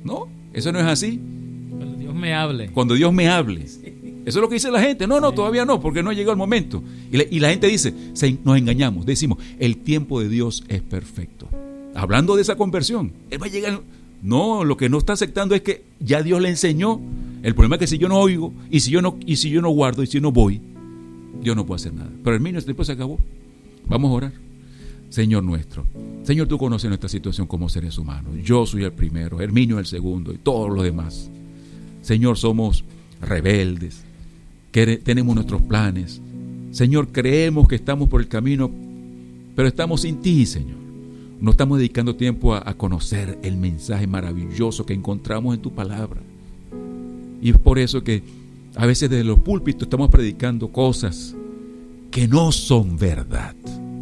No, eso no es así. Cuando Dios me hable. Cuando Dios me hable. Sí. Eso es lo que dice la gente. No, todavía no, porque no ha llegado el momento. Y la gente dice, nos engañamos, decimos, el tiempo de Dios es perfecto. Hablando de esa conversión, Él va a llegar. No, lo que no está aceptando es que ya Dios le enseñó. El problema es que si yo no oigo, y si yo no guardo, y si yo no voy, Dios no puede hacer nada. Pero hermano, este tiempo se acabó. Vamos a orar. Señor nuestro, Señor, tú conoces nuestra situación como seres humanos. Yo soy el primero, Herminio el segundo y todos los demás. Señor, somos rebeldes, tenemos nuestros planes. Señor, creemos que estamos por el camino, pero estamos sin ti, Señor. No estamos dedicando tiempo a conocer el mensaje maravilloso que encontramos en tu palabra. Y es por eso que a veces desde los púlpitos estamos predicando cosas que no son verdad.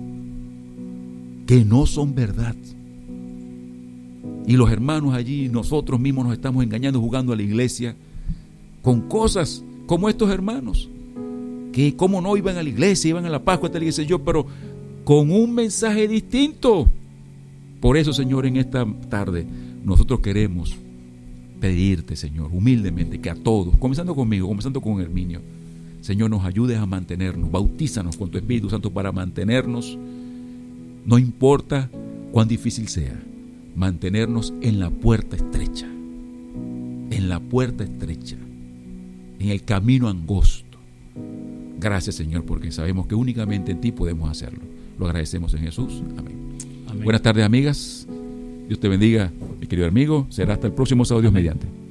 Que no son verdad. Y los hermanos allí, nosotros mismos nos estamos engañando, jugando a la iglesia con cosas como estos hermanos, que como no iban a la iglesia, iban a la Pascua, tal y qué sé yo, pero con un mensaje distinto. Por eso, Señor, en esta tarde nosotros queremos pedirte, Señor, humildemente, que a todos, comenzando conmigo, comenzando con Herminio, Señor, nos ayudes a mantenernos, bautízanos con tu Espíritu Santo para mantenernos, no importa cuán difícil sea, mantenernos en la puerta estrecha, en el camino angosto. Gracias, Señor, porque sabemos que únicamente en ti podemos hacerlo. Lo agradecemos en Jesús. Amén. Buenas tardes, amigas. Dios te bendiga, mi querido amigo. Será hasta el próximo sábado, Dios mediante.